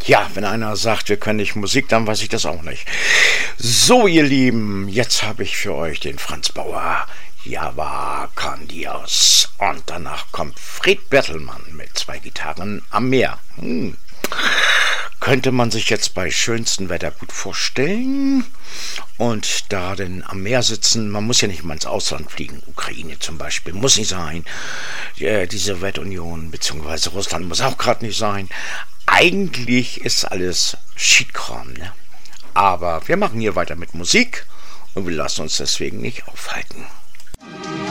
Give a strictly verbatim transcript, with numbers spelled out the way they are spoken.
Ja, wenn einer sagt, wir können nicht Musik, dann weiß ich das auch nicht. So, ihr Lieben, jetzt habe ich für euch den Franz Bauer. Java con Dios. Und danach kommt Fred Bertelmann mit zwei Gitarren am Meer. Hm. Könnte man sich jetzt bei schönstem Wetter gut vorstellen. Und da denn am Meer sitzen, man muss ja nicht mal ins Ausland fliegen. Ukraine zum Beispiel muss nicht sein. Äh, die Sowjetunion bzw. Russland muss auch gerade nicht sein. Eigentlich ist alles Schiedkram, ne? Aber wir machen hier weiter mit Musik und wir lassen uns deswegen nicht aufhalten.